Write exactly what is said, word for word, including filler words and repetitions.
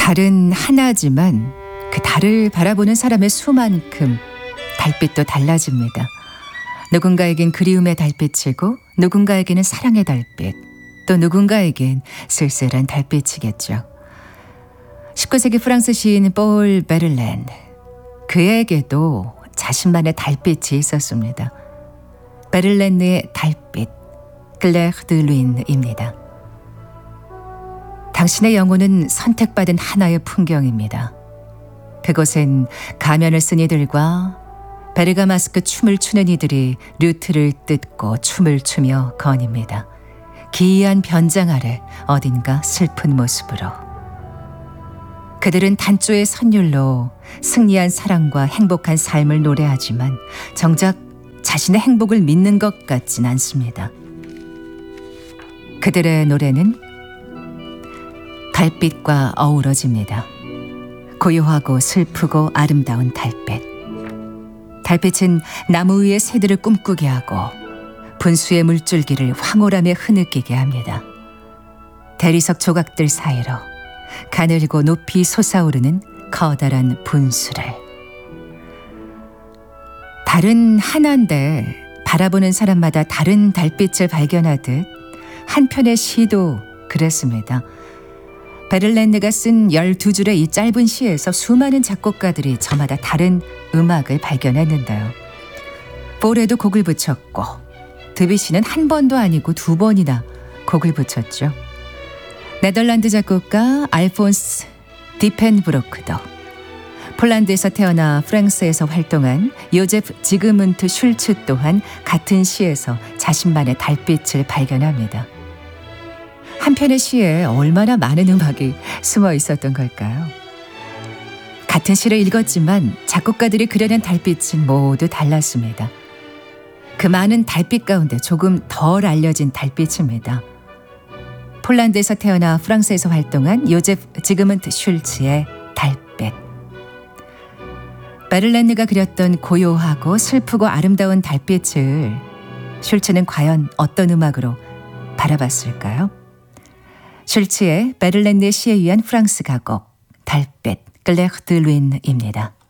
달은 하나지만 그 달을 바라보는 사람의 수만큼 달빛도 달라집니다. 누군가에겐 그리움의 달빛이고 누군가에게는 사랑의 달빛, 또 누군가에겐 쓸쓸한 달빛이겠죠. 십구 세기 프랑스 시인 폴 베를렌, 그에게도 자신만의 달빛이 있었습니다. 베를렌의 달빛, 클레르 드 룬입니다. 당신의 영혼은 선택받은 하나의 풍경입니다. 그곳엔 가면을 쓴 이들과 베르가마스크 춤을 추는 이들이 류트를 뜯고 춤을 추며 거닙니다. 기이한 변장 아래 어딘가 슬픈 모습으로. 그들은 단조의 선율로 승리한 사랑과 행복한 삶을 노래하지만 정작 자신의 행복을 믿는 것 같진 않습니다. 그들의 노래는 달빛과 어우러집니다. 고요하고 슬프고 아름다운 달빛. 달빛은 나무 위의 새들을 꿈꾸게 하고 분수의 물줄기를 황홀함에 흐느끼게 합니다. 대리석 조각들 사이로 가늘고 높이 솟아오르는 커다란 분수를. 달은 하나인데 바라보는 사람마다 다른 달빛을 발견하듯 한편의 시도 그랬습니다. 베를렌느가 쓴 열두 줄의 이 짧은 시에서 수많은 작곡가들이 저마다 다른 음악을 발견했는데요. 볼에도 곡을 붙였고 드뷔시는 한 번도 아니고 두 번이나 곡을 붙였죠. 네덜란드 작곡가 알폰스 디펜브로크도, 폴란드에서 태어나 프랑스에서 활동한 요제프 지그문트 슐츠 또한 같은 시에서 자신만의 달빛을 발견합니다. 한편의 시에 얼마나 많은 음악이 숨어 있었던 걸까요? 같은 시를 읽었지만 작곡가들이 그려낸 달빛은 모두 달랐습니다. 그 많은 달빛 가운데 조금 덜 알려진 달빛입니다. 폴란드에서 태어나 프랑스에서 활동한 요제프 지그문트 슐츠의 달빛. 베를렌느가 그렸던 고요하고 슬프고 아름다운 달빛을 슐츠는 과연 어떤 음악으로 바라봤을까요? 슐츠의 베를렌느 시에 의한 프랑스 가곡 달빛, 클레르 드 룬입니다.